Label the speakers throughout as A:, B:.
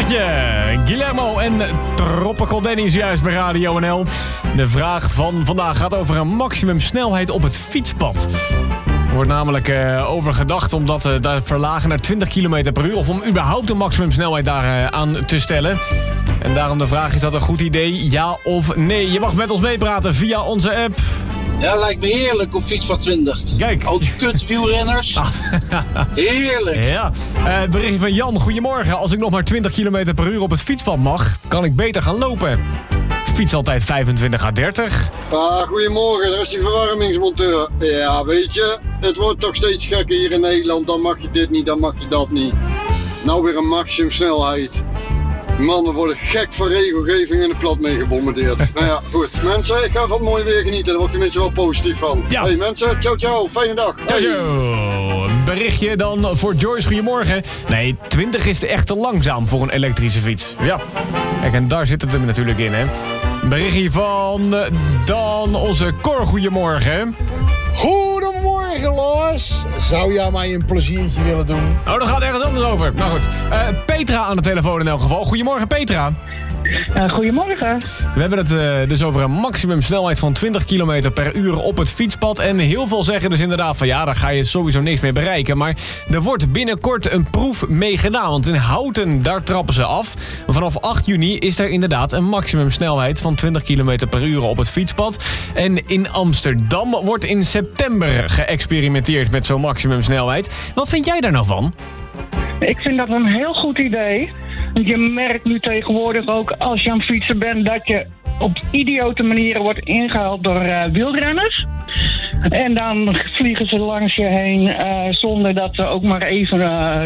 A: Bruggetje. Guillermo en Tropical Danny is juist bij Radio NL. De vraag van vandaag gaat over een maximumsnelheid op het fietspad. Er wordt namelijk over gedacht om dat te verlagen naar 20 km per uur... of om überhaupt een maximumsnelheid daar aan te stellen. En daarom de vraag, is dat een goed idee, ja of nee? Je mag met ons meepraten via onze app.
B: Ja, lijkt me heerlijk op fiets van 20.
A: Kijk.
B: Al die kutwielrenners. Heerlijk.
A: Ja. Bericht van Jan, goedemorgen. Als ik nog maar 20 km per uur op het fietspad mag, kan ik beter gaan lopen. Fiets altijd 25 à 30.
C: Goedemorgen, daar is die verwarmingsmonteur. Ja, weet je, het wordt toch steeds gekker hier in Nederland. Dan mag je dit niet, dan mag je dat niet. Nou weer een maximumsnelheid. Mannen worden gek van regelgeving en de plat mee gebombardeerd. Nou ja, goed. Mensen, ik ga van het mooie weer genieten. Daar word ik tenminste wel positief van.
A: Ja.
C: Hey mensen, ciao, fijne dag.
A: Ciao, ciao. Berichtje dan voor Joyce, goedemorgen. Nee, 20 is echt te langzaam voor een elektrische fiets. Ja, kijk, en daar zit het er natuurlijk in, hè. Berichtje van dan onze Cor, goedemorgen.
D: Goedemorgen, Lars. Zou jij mij een pleziertje willen doen?
A: Oh, daar gaat ergens anders over. Nou goed. Petra aan de telefoon in elk geval. Goedemorgen, Petra.
E: Goedemorgen.
A: We hebben het dus over een maximumsnelheid van 20 km per uur op het fietspad. En heel veel zeggen dus inderdaad van ja, daar ga je sowieso niks mee bereiken. Maar er wordt binnenkort een proef mee gedaan. Want in Houten, daar trappen ze af. Vanaf 8 juni is er inderdaad een maximumsnelheid van 20 km per uur op het fietspad. En in Amsterdam wordt in september geëxperimenteerd met zo'n maximumsnelheid. Wat vind jij daar nou van?
E: Ik vind dat een heel goed idee. Want je merkt nu tegenwoordig ook als je aan het fietsen bent dat je op idiote manieren wordt ingehaald door wielrenners. En dan vliegen ze langs je heen zonder dat ze ook maar even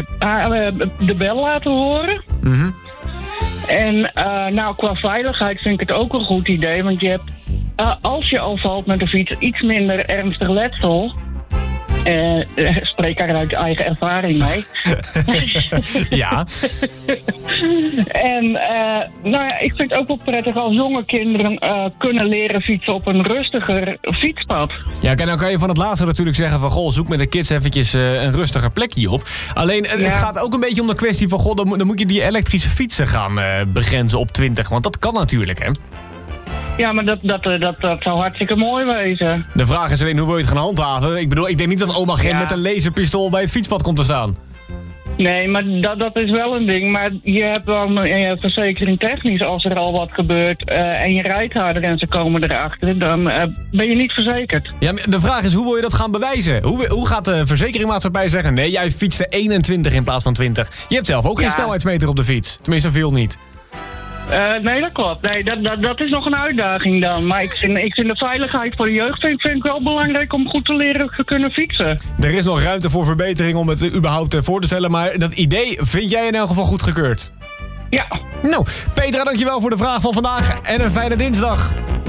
E: de bel laten horen.
A: Mm-hmm.
E: En nou, qua veiligheid vind ik het ook een goed idee. Want je hebt, als je al valt met de fiets, iets minder ernstig letsel. Spreek daar uit eigen ervaring mee.
A: Ja.
E: En nou ja, ik vind het ook wel prettig als jonge kinderen kunnen leren fietsen op een rustiger fietspad.
A: Ja, dan kan je van het laatste natuurlijk zeggen van goh, zoek met de kids eventjes een rustiger plekje op. Alleen het gaat ook een beetje om de kwestie van goh, dan moet je die elektrische fietsen gaan begrenzen op 20. Want dat kan natuurlijk, hè?
E: Ja, maar dat zou hartstikke mooi wezen.
A: De vraag is alleen, hoe wil je het gaan handhaven? Ik bedoel, ik denk niet dat oma Gent met een laserpistool bij het fietspad komt te staan.
E: Nee, maar dat is wel een ding. Maar je hebt dan verzekering technisch, als er al wat gebeurt en je rijdt harder en ze komen erachter, dan ben je niet verzekerd.
A: Ja, maar de vraag is, hoe wil je dat gaan bewijzen? Hoe gaat de verzekeringmaatschappij zeggen, nee, jij fietste 21 in plaats van 20? Je hebt zelf ook geen snelheidsmeter op de fiets. Tenminste, veel niet.
E: Nee, dat klopt. Nee, dat is nog een uitdaging dan. Maar ik vind de veiligheid voor de jeugd vind ik wel belangrijk om goed te leren te kunnen fietsen.
A: Er is nog ruimte voor verbetering om het überhaupt voor te stellen. Maar dat idee vind jij in elk geval goedgekeurd?
E: Ja.
A: Nou, Petra, dankjewel voor de vraag van vandaag. En een fijne dinsdag.